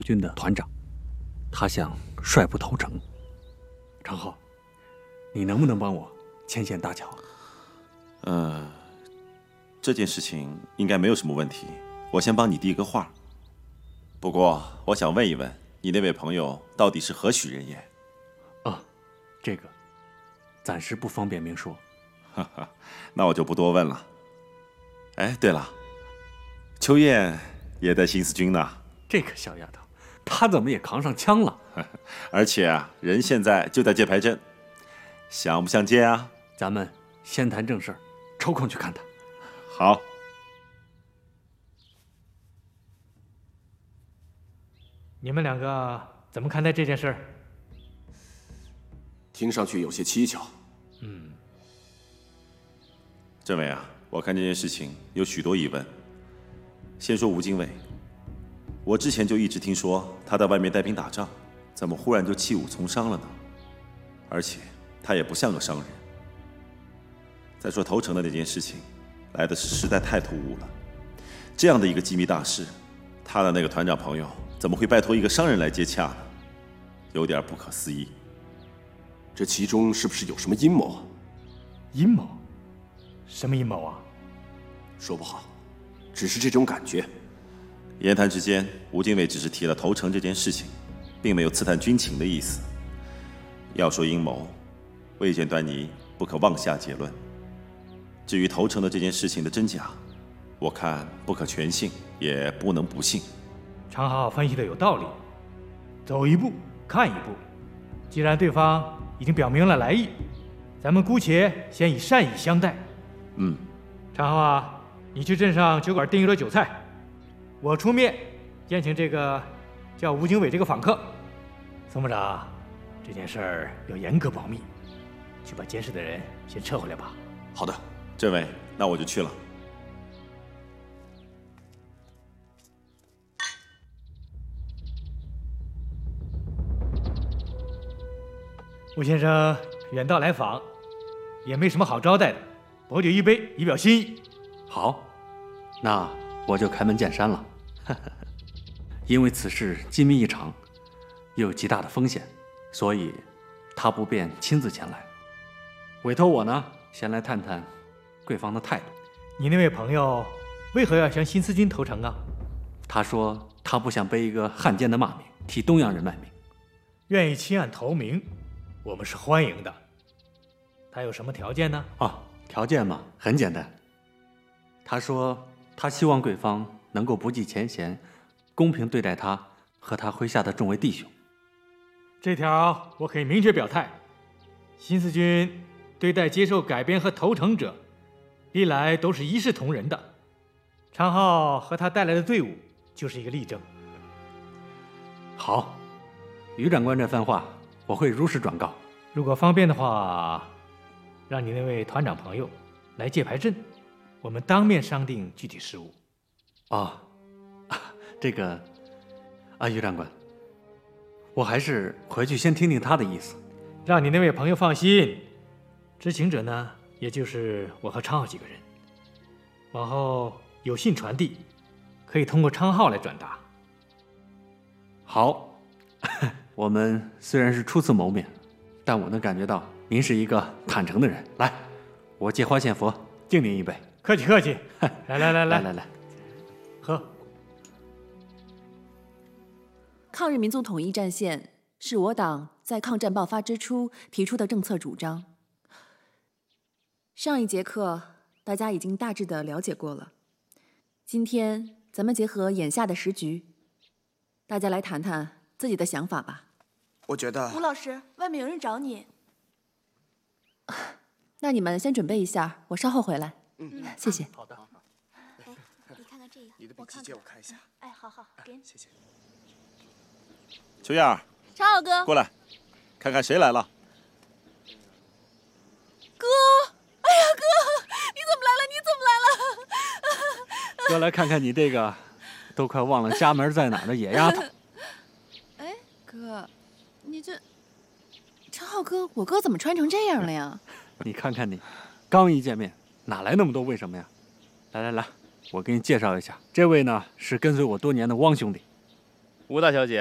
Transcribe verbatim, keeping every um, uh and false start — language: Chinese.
军的团长，他想率部投诚。长浩，你能不能帮我牵线搭桥？ 呃，这件事情应该没有什么问题，我先帮你递个话。不过，我想问一问，你那位朋友到底是何许人也？ 啊，这个暂时不方便明说。 哈哈，那我就不多问了。哎，对了，秋燕也在新四军呢。 这个小丫头，她怎么也扛上枪了？ 而且啊，人现在就在界牌镇，想不想见啊？ 咱们先谈正事儿，抽空去看她。 好。 你们两个怎么看待这件事儿？ 听上去有些蹊跷。 嗯， 政委啊，我看这件事情有许多疑问。先说吴经纬，我之前就一直听说他在外面带兵打仗，怎么忽然就弃武从商了呢？而且他也不像个商人。再说投诚的那件事情，来的是实在太突兀了。这样的一个机密大事，他的那个团长朋友怎么会拜托一个商人来接洽呢？有点不可思议。 这其中是不是有什么阴谋啊？ 阴谋？什么阴谋啊？ 说不好，只是这种感觉。 言谈之间，吴经纬只是提了投诚这件事情，并没有刺探军情的意思。要说阴谋，未见端倪，不可妄下结论。至于投诚的这件事情的真假，我看不可全信，也不能不信。 常浩分析的有道理，走一步看一步。既然对方已经表明了来意，咱们姑且先以善意相待。 嗯， 常浩啊，你去镇上酒馆订一桌酒菜，我出面宴请这个叫吴经纬这个访客。参谋长，这件事儿要严格保密，去把监视的人先撤回来吧。 好的， 政委，那我就去了。 吴先生远道来访，也没什么好招待的，薄酒一杯以表心意。 好，那我就开门见山了。因为此事机密异常，又有极大的风险，所以他不便亲自前来，委托我呢，先来探探贵方的态度。 你那位朋友为何要向新四军投诚啊？ 他说他不想背一个汉奸的骂名，替东洋人卖命， 愿意弃暗投明，我们是欢迎的。他有什么条件呢？ 啊，条件嘛，很简单。他说他希望贵方能够不计前嫌，公平对待他和他麾下的众位弟兄。 这条我可以明确表态，新四军对待接受改编和投诚者，历来都是一视同仁的。常浩和他带来的队伍就是一个例证。 好，于长官这番话我会如实转告。 如果方便的话，让你那位团长朋友来界牌镇，我们当面商定具体事务。 哦，这个啊，于长官，我还是回去先听听他的意思。 让你那位朋友放心，知情者呢，也就是我和昌浩几个人。往后有信传递，可以通过昌浩来转达。 好，我们虽然是初次谋面，但我能感觉到您是一个坦诚的人。来，我借花献佛，敬您一杯。 客气客气。来来来来来来来， 喝。 抗日民族统一战线是我党在抗战爆发之初提出的政策主张。上一节课大家已经大致的了解过了，今天咱们结合眼下的时局，大家来谈谈自己的想法吧。 我觉得吴老师，外面有人找你。 那你们先准备一下，我稍后回来。 嗯， 谢谢。 好的。 哎，你看看这个， 你的笔记借我看一下。 哎，好好，给你。 谢谢。 秋燕儿， 常浩哥， 过来，看看谁来了。 哥，哎呀哥，你怎么来了？你怎么来了？ 哥来看看你这个都快忘了家门在哪儿的野丫头。 哎，哥，你这常浩哥，我哥怎么穿成这样了呀？ 你看看你，刚一见面哪来那么多为什么呀？来来来，我给你介绍一下，这位呢是跟随我多年的汪兄弟。 吴大小姐。